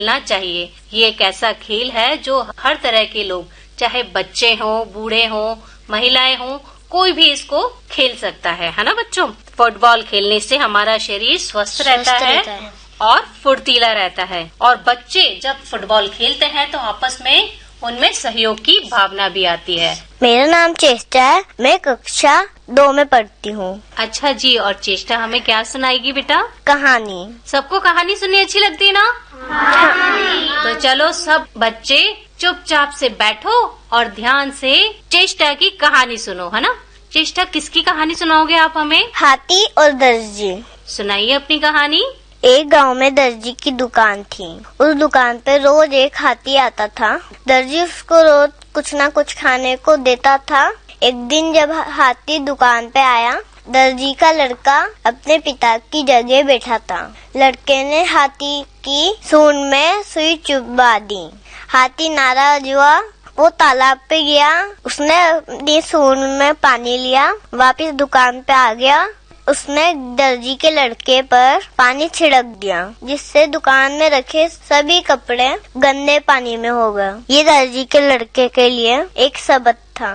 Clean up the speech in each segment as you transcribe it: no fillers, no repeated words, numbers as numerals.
खेलना चाहिए। ये एक ऐसा खेल है जो हर तरह के लोग, चाहे बच्चे हों, बूढ़े हों, महिलाएं हों, कोई भी इसको खेल सकता है ना बच्चों। फुटबॉल खेलने से हमारा शरीर स्वस्थ रहता है और फुर्तीला रहता है। और बच्चे जब फुटबॉल खेलते हैं तो आपस में उनमें सहयोग की भावना भी आती है। मेरा नाम चेष्टा है, मैं कक्षा 2 में पढ़ती हूँ। अच्छा जी, और चेष्टा हमें क्या सुनाएगी बेटा? कहानी। सबको कहानी सुननी अच्छी लगती है ना? हाँ। तो चलो सब बच्चे चुपचाप से बैठो और ध्यान से चेष्टा की कहानी सुनो, है ना। चेष्टा, किसकी कहानी सुनाओगे आप हमें? हाथी और दर्जी। सुनाइए अपनी कहानी। एक गांव में दर्जी की दुकान थी। उस दुकान पे रोज एक हाथी आता था। दर्जी उसको रोज कुछ ना कुछ खाने को देता था। एक दिन जब हाथी दुकान पे आया, दर्जी का लड़का अपने पिता की जगह बैठा था। लड़के ने हाथी की सूंड में सुई चुभवा दी। हाथी नाराज हुआ, वो तालाब पे गया। उसने अपनी सूंड में पानी लिया, वापस दुकान पे आ गया। उसने दर्जी के लड़के पर पानी छिड़क दिया, जिससे दुकान में रखे सभी कपड़े गंदे पानी में हो गए। ये दर्जी के लड़के के लिए एक सबक था।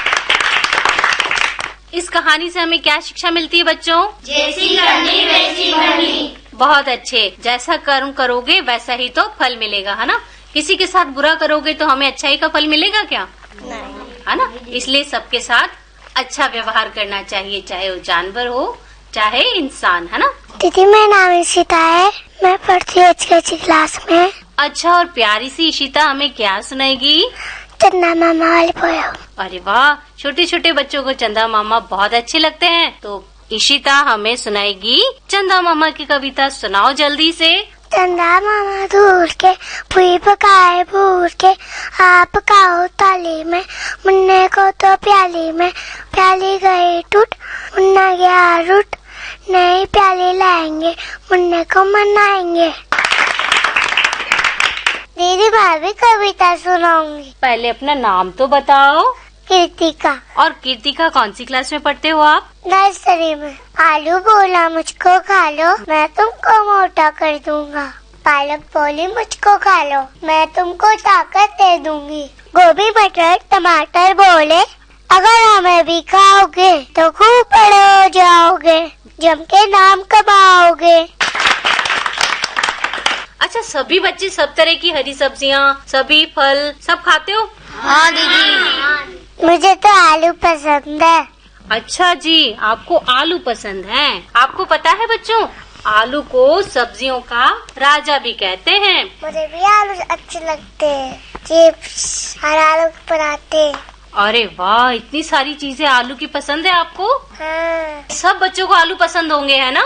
इस कहानी से हमें क्या शिक्षा मिलती है बच्चों? जैसी करनी वैसी भरनी। बहुत अच्छे। जैसा कर्म करोगे वैसा ही तो फल मिलेगा, है ना। किसी के साथ बुरा करोगे तो हमें अच्छाई का फल मिलेगा क्या? नहीं, है ना। इसलिए सबके साथ अच्छा व्यवहार करना चाहिए, चाहे वो जानवर हो चाहे इंसान, है ना। दीदी मेरा नाम इशिता है, मैं पढ़ती हूँ HKG क्लास में। अच्छा, और प्यारी सी इशिता हमें क्या सुनाएगी? चंदा मामा वाले पोयम। अरे वाह, छोटे छोटे बच्चों को चंदा मामा बहुत अच्छे लगते हैं। तो इशिता हमें सुनाएगी चंदा मामा की कविता। सुनाओ जल्दी से। चंदा मामा दूर के पुई पकाए भूर के, आप पकाओ ताली में, मुन्ने को तो प्याली में। प्याली गई टूट, मुन्ना गया रूट, नई प्याली लाएंगे, मुन्ने को मनाएंगे। दीदी मैं भी कविता सुनाऊंगी। पहले अपना नाम तो बताओ। कीर्तिका। और कीर्तिका कौन सी क्लास में पढ़ते हो आप? नर्सरी में। आलू बोला मुझको खा लो, मैं तुमको मोटा कर दूंगा। पालक बोली मुझको खा लो, मैं तुमको ताकत दे दूंगी। गोभी मटर टमाटर बोले, अगर हमें भी खाओगे तो खूब बड़े हो जाओगे, जम के नाम कमाओगे। अच्छा, सभी बच्चे सब तरह की हरी सब्जियाँ, सभी फल सब खाते हो? हाँ दीदी। मुझे तो आलू पसंद है। अच्छा जी, आपको आलू पसंद है। आपको पता है बच्चों, आलू को सब्जियों का राजा भी कहते हैं। मुझे भी आलू अच्छे लगते हैं, चिप्स और आलू के पराठे। अरे वाह, इतनी सारी चीजें आलू की पसंद है आपको? हाँ। सब बच्चों को आलू पसंद होंगे, है ना।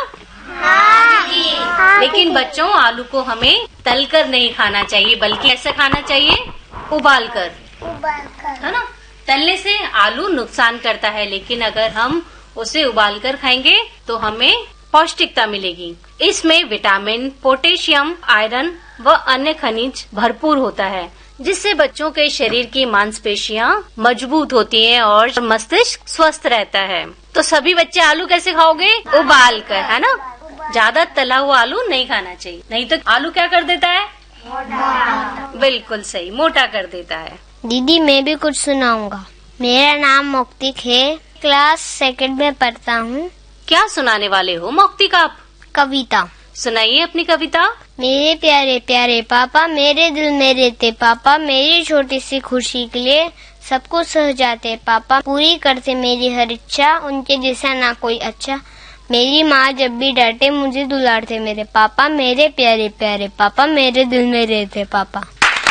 हाँ। लेकिन बच्चों, आलू को हमें तलकर नहीं खाना चाहिए, बल्कि ऐसा खाना चाहिए उबालकर, है ना। तलने से आलू नुकसान करता है, लेकिन अगर हम उसे उबालकर खाएंगे तो हमें पौष्टिकता मिलेगी। इसमें विटामिन, पोटेशियम, आयरन व अन्य खनिज भरपूर होता है, जिससे बच्चों के शरीर की मांसपेशियां मजबूत होती हैं और मस्तिष्क स्वस्थ रहता है। तो सभी बच्चे आलू कैसे खाओगे? उबाल कर, है ना। ज्यादा तला हुआ आलू नहीं खाना चाहिए, नहीं तो आलू क्या कर देता है? बिल्कुल सही, मोटा कर देता है। दीदी मैं भी कुछ सुनाऊंगा। मेरा नाम मौक्तिक है, क्लास 2 में पढ़ता हूँ। क्या सुनाने वाले हो मौक्तिक आप? कविता। सुनाइए अपनी कविता। मेरे प्यारे प्यारे पापा, मेरे दिल में रहते पापा, मेरी छोटी सी खुशी के लिए सबको सह जाते पापा, पूरी करते मेरी हर इच्छा, उनके जैसा ना कोई अच्छा। मेरी माँ जब भी डांटे मुझे दुलारते मेरे पापा, मेरे प्यारे प्यारे पापा, मेरे दिल में रहते पापा।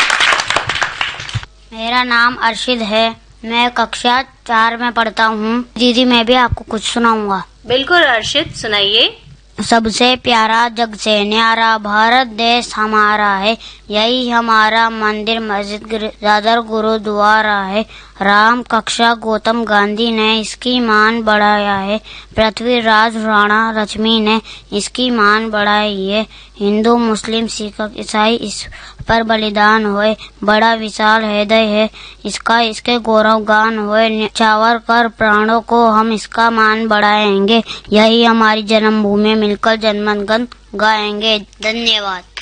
मेरा नाम अर्शिद है, मैं कक्षा 4 में पढ़ता हूँ। दीदी मैं भी आपको कुछ सुनाऊंगा। बिल्कुल अर्शिद, सुनाइए। सबसे प्यारा जग से न्यारा भारत देश हमारा है, यही हमारा मंदिर मस्जिद गिरजाघर गुरुद्वारा है। राम कक्षा गौतम गांधी ने इसकी मान बढ़ाया है, पृथ्वीराज राणा लक्ष्मी ने इसकी मान बढ़ाई है। हिंदू मुस्लिम सिख ईसाई इस पर बलिदान हुए, बड़ा विशाल हृदय है इसका, इसके गौरव गान हुए, न्यौछावर कर प्राणों को हम इसका मान बढ़ाएंगे, यही हमारी जन्मभूमि मिलकर जनगण गाएंगे। धन्यवाद।